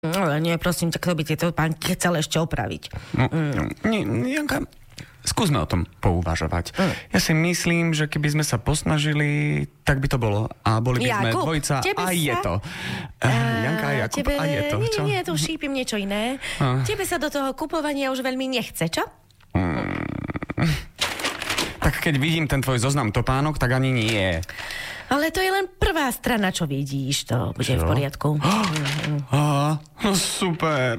Ale nie, prosím, tak to by tieto pánky chcel ešte opraviť. Janka, skúsme o tom pouvažovať. Ja si myslím, že keby sme sa posnažili, tak by to bolo. A boli by sme Jakub, dvojica a je to. Janka a Jakub a je to. Čo? Nie, tu šípim niečo iné. Tebe sa do toho kupovania už veľmi nechce, čo? Tak keď vidím ten tvoj zoznam topánok, tak ani nie. Ale to je len prvá strana, čo vidíš, to bude v poriadku. No super.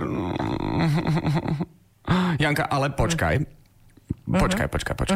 Janka, ale počkaj. Počkaj.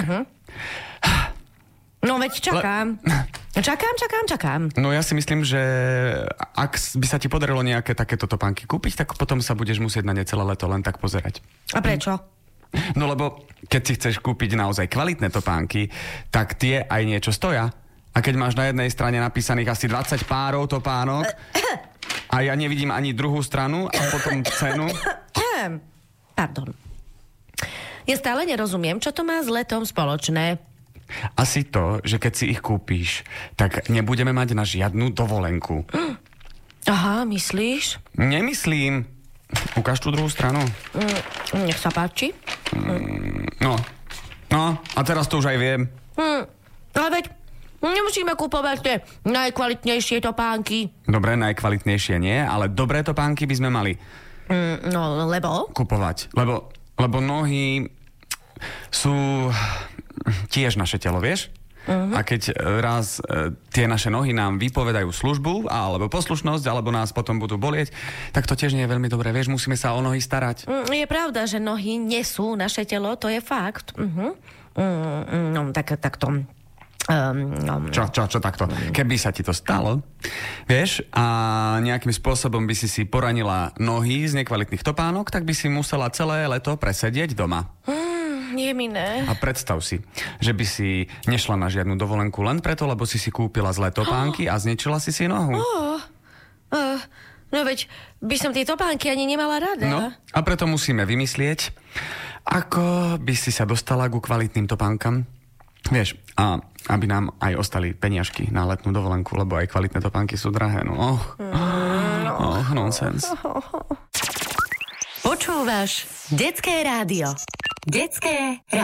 No veď čakám. Čakám. No ja si myslím, že ak by sa ti podarilo nejaké takéto topánky kúpiť, tak potom sa budeš musieť na ne celé leto len tak pozerať. A prečo? No lebo keď si chceš kúpiť naozaj kvalitné topánky, tak tie aj niečo stoja. A keď máš na jednej strane napísaných asi 20 párov topánok a ja nevidím ani druhú stranu a potom cenu... Pardon. Ja stále nerozumiem, čo to má s letom spoločné. Asi to, že keď si ich kúpíš, tak nebudeme mať na žiadnu dovolenku. Aha, myslíš? Nemyslím. Ukáž tú druhú stranu. Nech sa páči. No, a teraz to už aj viem. Ale veď nemusíme kúpovať tie najkvalitnejšie topánky. Dobre, najkvalitnejšie nie, ale dobré topánky by sme mali No, lebo? kupovať. Lebo nohy sú tiež naše telo, vieš? A keď raz tie naše nohy nám vypovedajú službu alebo poslušnosť, alebo nás potom budú bolieť, tak to tiež nie je veľmi dobré. Vieš, musíme sa o nohy starať. Je pravda, že nohy nesú naše telo, to je fakt. No, tak to... Čo takto? Keby sa ti to stalo, vieš, a nejakým spôsobom by si poranila nohy z nekvalitných topánok, tak by si musela celé leto presedieť doma. Jemine. A predstav si, že by si nešla na žiadnu dovolenku len preto, lebo si kúpila zlé topánky a zničila si nohu. No veď by som tie topánky ani nemala rada. No, a preto musíme vymyslieť, ako by si sa dostala ku kvalitným topánkam. Vieš, a aby nám aj ostali peniažky na letnú dovolenku, lebo aj kvalitné topánky sú drahé. Nonsense. Počúvaš Detské rádio. Detské rádio.